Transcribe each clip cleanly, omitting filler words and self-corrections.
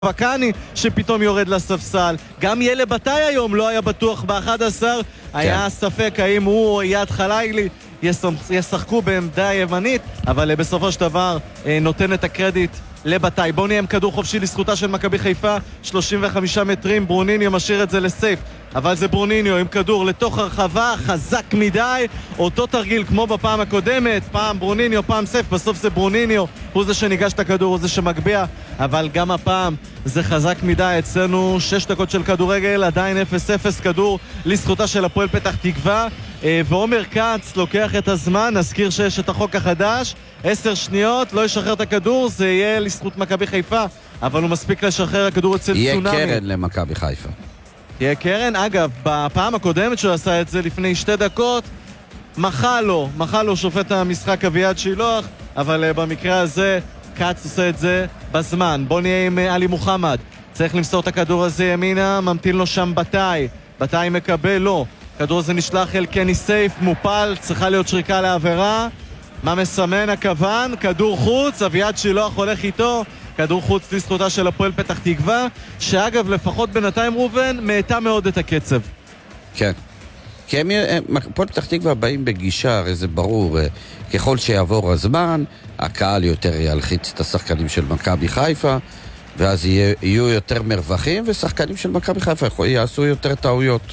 וקני שפתאום יורד לספסל. גם ילד בתאי היום לא היה בטוח ב-11, היה ספק האם הוא או יד חלילי ישחקו בעמדה ימנית, אבל בסופו של דבר נותן את הקרדיט לבתאי. בוא נהיה עם כדור חופשי לזכותה של מכבי חיפה, 35 מטרים, ברוניניו משאיר את זה לסייף, אבל זה ברוניניו עם כדור לתוך הרחבה, חזק מדי, אותו תרגיל כמו בפעם הקודמת, פעם ברוניניו, פעם סייף, בסוף זה ברוניניו, הוא זה שניגש את הכדור, הוא זה שמגביע, אבל גם הפעם זה חזק מדי. אצלנו 6 דקות של כדורגל, עדיין 0-0, כדור לזכותה של הפועל פתח תקווה, ועומר כץ לוקח את הזמן. נזכיר שיש את החוק החדש, 10 שניות, לא ישחרר את הכדור, זה יהיה לזכות מכבי חיפה, אבל הוא מספיק לשחרר הכדור אצל צונאמי. יהיה קרן למכבי חיפה. יהיה קרן. אגב, בפעם הקודמת שהוא עשה את זה לפני 2 דקות, מחא לו שופט המשחק אביעד שילוח, אבל במקרה הזה קץ עושה את זה בזמן. בוא נהיה עם עלי מוחמד, צריך למסור את הכדור הזה ימינה, ממתין לו שם בתאי מקבל לו, הכדור הזה נשלח אל קני סייף, מופל, צריכה להיות שריקה לעבירה. מה מסמן הכוון? כדור חוץ, אביעד שילוח הולך איתו, כדור חוץ לזכותה של הפועל פתח תקווה, שאגב לפחות בינתיים רובן מאטה מאוד את הקצב. כן, כי הפועל פתח תקווה באים בגישה, הרי זה ברור, ככל שיעבור הזמן הקהל יותר ילחיץ את השחקנים של מכבי חיפה, ואז יהיו יותר מרווחים, ושחקנים של מכבי חיפה יעשו יותר טעויות.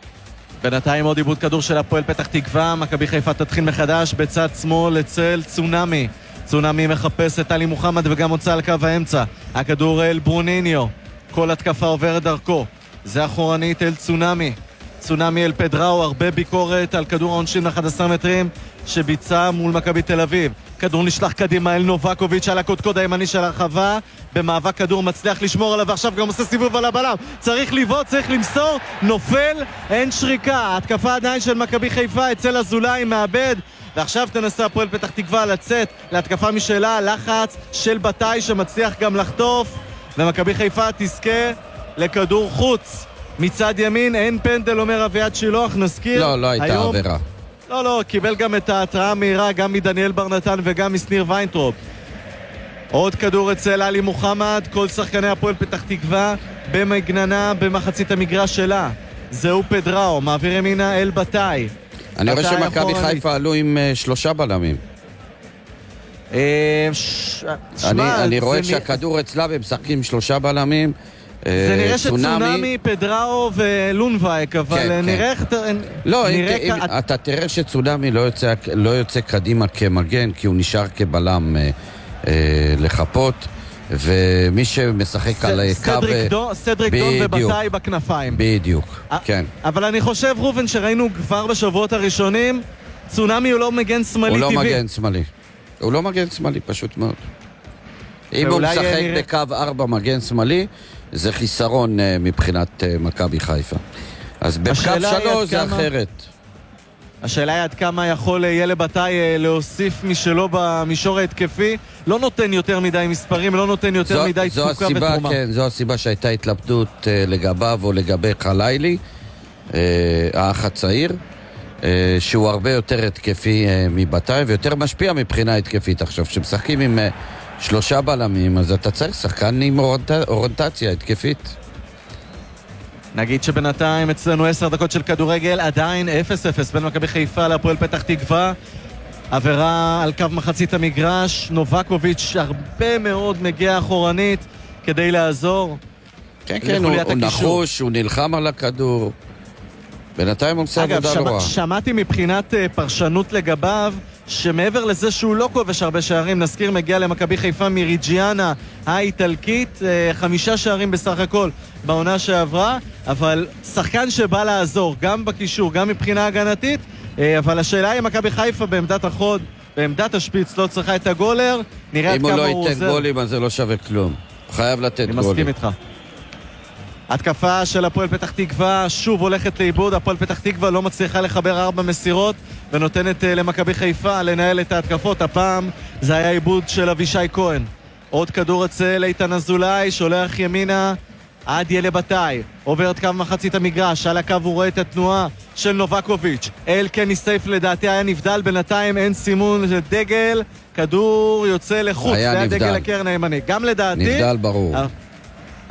בינתיים עוד איבוד כדור של הפועל פתח תקווה, מכבי חיפה תתחיל מחדש בצד שמאל אצל צונאמי. צונאמי מחפש את עלי מוחמד וגם מוצא על קו האמצע, הכדור אל ברוניניו, כל התקפה עוברת דרכו, זה אחורנית אל צונאמי אל פדראו, הרבה ביקורת על כדור העונשין 11 מטרים שביצע מול מכבי תל אביב. כדור נשלח קדימה אל נובקוביץ' על הקודקוד הימני של הרחבה, במאבק כדור מצליח לשמור עליו, ועכשיו גם עושה סיבוב על הבלם, צריך לבעוט, צריך למסור, נופל, אין שריקה. התקפה עדיין של מכבי חיפה אצל אזולאי, מאבד, ועכשיו תנסה הפועל פתח תקווה לצאת להתקפה משלה, לחץ של בתאי שמצליח גם לחטוף, ומכבי חיפה תזכה לכדור חוץ מצד ימין. אין פנדל אומר אביעד שילוח, נזכיר. לא הייתה עבירה. לא, קיבל גם את ההתראה המהירה גם מדניאל ברנתן וגם מסניר ויינטרופ. עוד כדור אצל עלי מוחמד, כל שחקני הפועל פתח תקווה במגננה במחצית המגרש שלה, זהו פדראו, מעביר ימינה אל בתאי. אני רואה שמכבי חיפה עלו עם 3 בלמים. אני רואה שהכדור אצלה ומשחקים עם 3 בלמים. זה נראה שצונאמי, פדראו ולונבייק, אבל נראה איך... לא, אתה תראה שצונאמי לא יוצא קדימה כמגן, כי הוא נשאר כבלם לחפות, ומי שמשחק על קו... סדריק דון ובתאי בכנפיים. בדיוק, כן. אבל אני חושב, רובן, שראינו כבר בשבועות הראשונים, צונאמי הוא לא מגן שמאלי טבעי. הוא לא מגן שמאלי, פשוט מאוד. אם הוא משחק בקו 4 מגן שמאלי, זה חיסרון מבחינת מכבי חיפה. אז בקו 3 זה אחרת. השאלה היא עד כמה יכול ילד בתאי להוסיף משלו במישור ההתקפי. לא נותן יותר מדי מספרים, לא נותן יותר מדי תפוקה ותרומה. כן, זו הסיבה שהייתה התלבטות לגביו או לגבי חלילי, האח הצעיר, שהוא הרבה יותר התקפי מבתאי ויותר משפיע מבחינה התקפית. עכשיו, כשמשחקים עם 3 בלמים, אז אתה צריך שחקן עם אוריינטציה התקפית. נגיד שבינתיים אצלנו 10 דקות של כדורגל, עדיין 0-0 בין מכבי חיפה להפועל פתח תקווה. עבירה על קו מחצית המגרש, נובקוביץ' הרבה מאוד מגיע אחורנית כדי לעזור. כן, הוא נחוש, הוא נלחם על הכדור. בינתיים הוא עושה עבודה לא רעה. שמעתי מבחינת פרשנות לגביו, שמעבר לזה שהוא לא כובש הרבה שערים, נזכיר מגיע למכבי חיפה מריג'יאנה האיטלקית, 5 שערים בסך הכל בעונה שעברה, אבל שחקן שבא לעזור גם בקישור, גם מבחינה הגנתית, אבל השאלה היא מכבי חיפה בעמדת החוד, בעמדת השפיץ, לא צריכה את הגולר, נראה עד כמה הוא עוזר. אם הוא לא ייתן גולים אז זה לא שווה כלום, הוא חייב לתת גולים. אני מסכים איתך. התקפה של הפועל פתח תקווה שוב הולכת לאיבוד, הפועל פתח תקווה לא מצליחה לחבר 4 מסירות ונותנת למכבי חיפה לנהל את ההתקפות. הפעם זה היה איבוד של אבישי כהן. עוד כדור אצל איתן אזולאי, שולח ימינה עד ילד בתאי, עובר את קו מחצית המגרש, על הקו הוא רואה את התנועה של נובקוביץ' אל קני סייף, לדעתי היה נבדל, בינתיים אין סימון של דגל, כדור יוצא לחוץ, זה היה דגל הקרן הימני, גם לדעתי נבדל ברור.